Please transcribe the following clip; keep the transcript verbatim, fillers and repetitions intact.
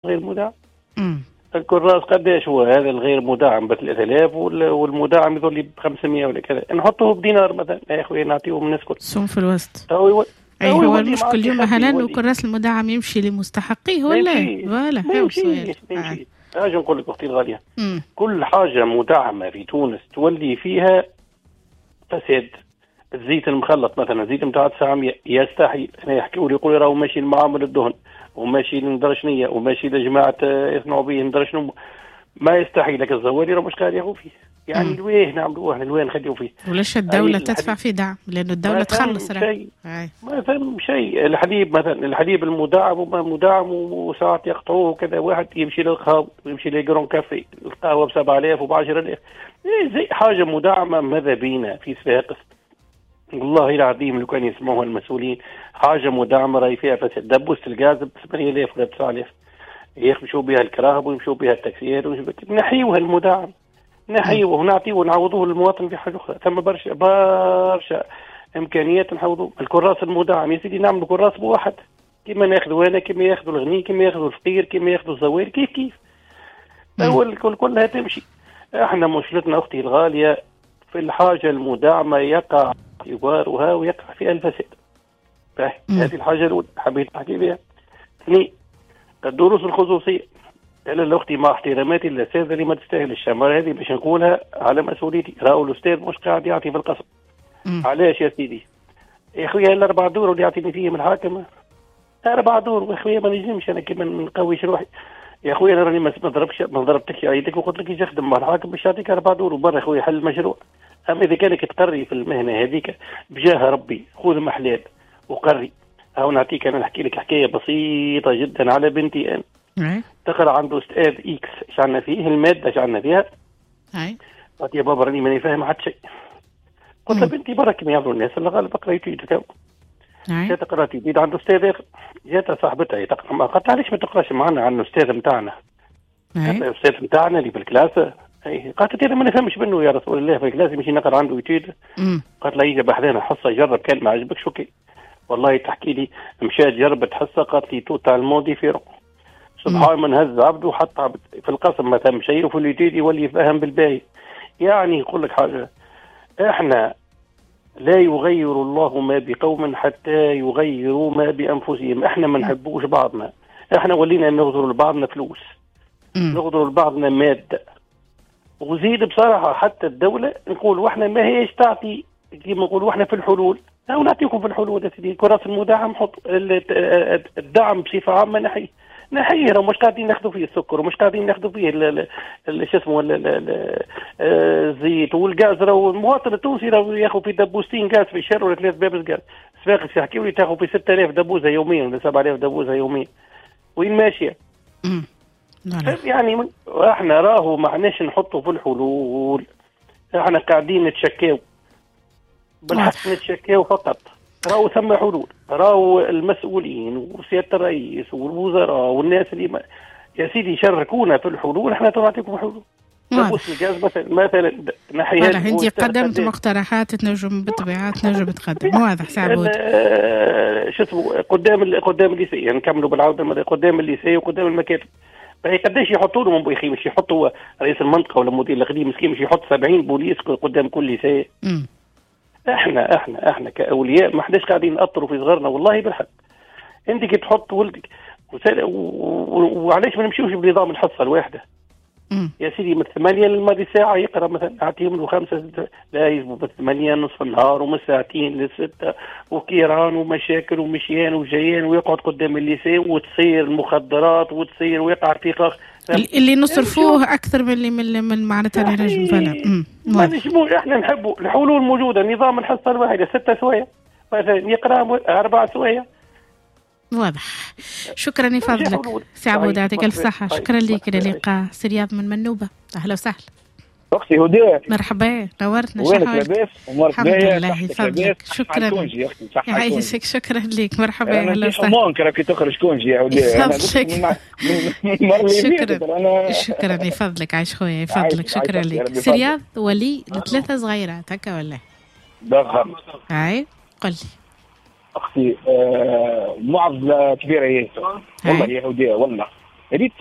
غير مدعم. الكراس قداش هو هذا الغير مدعم ب ثلاثة آلاف والمدعم يظل لي ب خمسمية ولا كذا، نحطه بدينار مثلا يا اخويا نعطيهم الناس الكل سم في الوسط. هو اي هو المشكل اليوم مثلا الكراس المدعم يمشي لمستحقيه ولا ولا ما يمشيش ما يمشيش. اجي نقول لك اختي الغاليه، كل حاجه مدعمه في تونس تولي فيها فساد. الزيت المخلط مثلا، الزيت نتاع تسعمية يستحيل، انا يحكيوا لي يقولوا راهو ماشي لمعامل الدهن وماشي لندرشنيه وماشي لجماعه يصنعوا به ندرشنو، ما يستحيل. لك الزوالي راه مش قاعد ياخذ فيه، يعني لويه نعملوه احنا لوين نخليو فيه؟ وليش الدوله تدفع فيه دعم؟ لانه الدوله تخلص راه ما فهم شيء. الحليب مثلا، الحليب المدعم وما مدعم وساعات يقطعوه وكذا، واحد يمشي للقهوه ويمشي لجرون كافي، القهوه ب سبعة آلاف وب عشرة آلاف، إيه زي حاجه مدعمه. ماذا بينا في صفاقس والله العظيم لو كان يسمعوها المسؤولين، حاجه مدعمه راهي فيها فساد. دبوسه الغاز ب ثمانية آلاف ولا تسعة آلاف، يمشوا بها الكراهب ويمشوا بها التاكسيات، نحيوها المدعم، نحيوه ونعطيه ونعوضوه للمواطن في حاجه اخرى. ثم برشا برشا امكانيات نعوضوه. الكراس المدعم يا سيدي نعملوا كراس بواحد، كما ناخذوا انا، كما ياخذوا الغني، كما ياخذوا الفقير، كما ياخذوا الزوال، كيف كيف هو الكل كلها تمشي. احنا مشكلتنا اختي الغاليه في الحاجه المدعمه يقع جوارها ويقع فيها الفساد. هذه الحاجه الاولى حبيت احكي بها. اثنين، الدروس الخصوصيه. انا اختي مع احتراماتي للاساتذه اللي ما تستاهل الشمال هذه باش نقولها على مسؤوليتي، راهو الاستاذ مش قاعد يعطي في القسم. علاش يا سيدي؟ يا خويا الاربع دور اللي يعطيني فيهم الحاكم اربع دور، يا خويا ما نجمش انا كيما نقويش روحي. يا خويا انا راني ما ضربش ما ضربتكش عيدك وقلت لك يجي يخدم مع الحاكم باش يعطيك اربع دور وبرا يا خويا حل المشروع. اما اذا كانك تقري في المهنه هذيك بجاه ربي خذ محلال وقري. او نعطيك انا نحكي لك حكايه بسيطه جدا على بنتي انا. تقرا عنده استاذ اكس ايش عندنا فيه الماده ايش عندنا فيها؟ اي قالت يا بابا راني ماني فاهم حتى شيء. قلت لها بنتي برا كما يعملوا الناس اللي غالب اقرا يتيد تو. جات قرات يتيد عنده استاذ اخر، جات صاحبتها تقرا معها، قالت علاش ما تقراش معنا عن الاستاذ نتاعنا؟ الاستاذ نتاعنا اللي في الكلاس. اي قالت انا ما نفهمش منه يا رسول الله في الكلاس مشي نقرا عنده يتيد. قالت لها يجي بحذانا حصه جرب كان ما عجبكش اوكي. والله تحكي لي مشات جربت حصه قالت لي توتالمون ديفيرون. سبحان من هز عبده حتى عبد في القسم ما فهم شيء وفي اليتيد يولي يفهم بالباهي. يعني يقول لك حاجه، احنا لا يغير الله ما بقوم حتى يغيروا ما بانفسهم. احنا ما نحبوش بعضنا، احنا ولينا نغدر لبعضنا فلوس، نغدر لبعضنا ماده. وزيد بصراحه حتى الدوله نقول واحنا ما هيش تعطي كيما نقولوا احنا في الحلول، او نعطيكم في الحلول يا سيدي. كراس المدعم حط الدعم بصفه عامه نحي نحيه، راه مش قاعدين ناخذوا فيه السكر ومش قاعدين ناخذوا فيه شو اسمه الزيت والغاز. راهو المواطن التونسي راهو ياخذ في دبوستين غاز في الشهر ولا ثلاث بابس غاز. صفاقس يحكيوا لي تاخذ في ستة آلاف دبوزه يوميا ولا سبعة آلاف دبوزه يوميا. وين ماشيه؟ يعني احنا راهو ما عناش نحطوا في الحلول، احنا قاعدين نتشكاو بالحق، نتشكاو فقط. راهو ثم حلول، راهو المسؤولين وسيادة الرئيس والوزراء والناس اللي ما يا سيدي شاركونا في الحلول، احنا نعطيكم حلول. نبص الغاز مثلا مثلا نحيها. واضح انت قدمت مقترحات تنجم بالطبيعة تنجم تقدم. واضح سعبود شو اسمه قدام قدام الليسي، يعني نكملوا بالعوده قدام الليسي وقدام المكاتب. فهي قداش يحطوا لهم بويخي؟ مش يحطوا رئيس المنطقه ولا مدير القديم مسكين مش يحط سبعين بوليس قدام كل ليسي. احنا احنا احنا كاولياء ما حداش قاعدين نأطروا في صغرنا والله بالحق. انت كي تحط ولدك وعلاش ما نمشيوش بنظام الحصه الواحده؟ مم. يا سيدي من ثمانية للماضي ساعه يقرا مثلا، اعطيهم له خمسه لا يجبوا من ثمانية نصف النهار ومن ساعتين لستة وكيران ومشاكل ومشيان وجيان ويقعد قدام الليسي وتصير المخدرات وتصير ويقع في قاخ اللي نصرفوه اكثر من اللي من, من معناتها اللي نجم فعلا. ما نجموش احنا نحبوا الحلول موجوده. نظام الحصه الواحده ستة سوايع مثلا يقرا اربع سوايع. واضح. شكرا لفضلك سي عبود، يعطيك الف صحه. شكرا لك. الى اللقاء. سي رياض من منوبه، اهلا وسهلا. اختي هديه مرحبا نورتنا. وينك لاباس؟ الحمد لله يفضلك. شكرا يعيشك. شكرا لك. مرحبا اهلا وسهلا. ممكن راكي تخرج كونجي يا هديه. شكرا شكرا لفضلك. عايش خويا يفضلك. شكرا لك. سي رياض ولي لثلاثه صغيرات هكا ولا ضخم؟ اي قل لي اختي. آه معضله كبيره هي والله يا هديه والله.